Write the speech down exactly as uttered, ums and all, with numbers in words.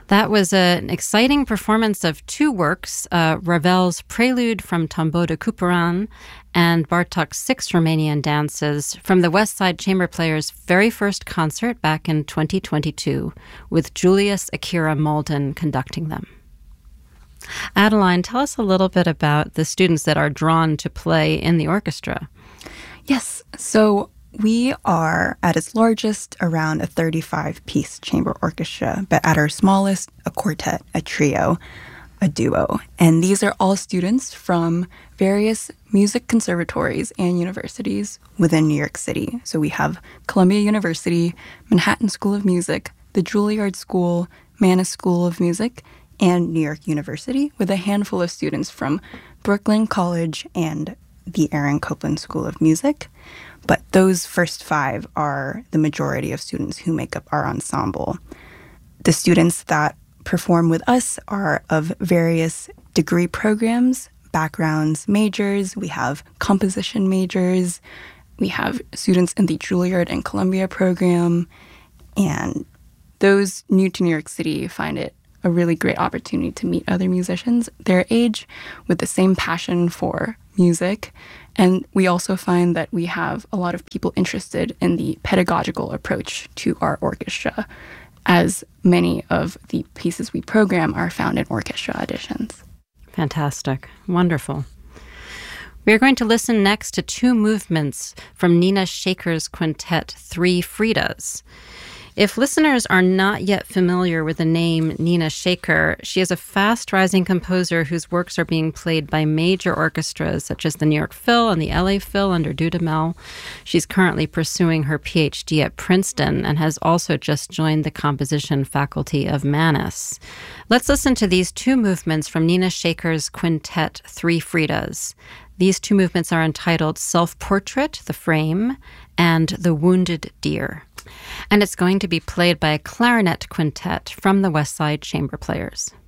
That was a, an exciting performance of two works, uh, Ravel's Prelude from Tombeau de Couperin and Bartók's Six Romanian Dances from the West Side Chamber Players' very first concert back in twenty twenty-two, with Julius Akira Malden conducting them. Adeline, tell us a little bit about the students that are drawn to play in the orchestra. Yes, so we are, at its largest, around a thirty-five piece chamber orchestra, but at our smallest, a quartet, a trio, a duo. And these are all students from various music conservatories and universities within New York City. So we have Columbia University, Manhattan School of Music, the Juilliard School, Mannes School of Music, and New York University, with a handful of students from Brooklyn College and the Aaron Copland School of Music. But those first five are the majority of students who make up our ensemble. The students that perform with us are of various degree programs, backgrounds, majors. We have composition majors. We have students in the Juilliard and Columbia program. And those new to New York City find it a really great opportunity to meet other musicians their age with the same passion for music. And we also find that we have a lot of people interested in the pedagogical approach to our orchestra, as many of the pieces we program are found in orchestra editions. Fantastic. Wonderful. We are going to listen next to two movements from Nina Shaker's quintet, Three Fridas. If listeners are not yet familiar with the name Nina Shaker, she is a fast-rising composer whose works are being played by major orchestras such as the New York Phil and the L A Phil under Dudamel. She's currently pursuing her P H D at Princeton and has also just joined the composition faculty of Mannes. Let's listen to these two movements from Nina Shaker's quintet, Three Fridas. These two movements are entitled Self-Portrait, The Frame, and The Wounded Deer. And it's going to be played by a clarinet quintet from the West Side Chamber Players.